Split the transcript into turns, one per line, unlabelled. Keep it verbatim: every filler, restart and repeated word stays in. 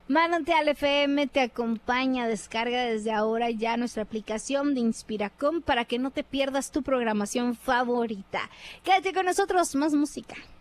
Manantial F M te acompaña, descarga desde ahora ya nuestra aplicación de Inspiracom para que no te pierdas tu programación favorita. Quédate con nosotros, más música.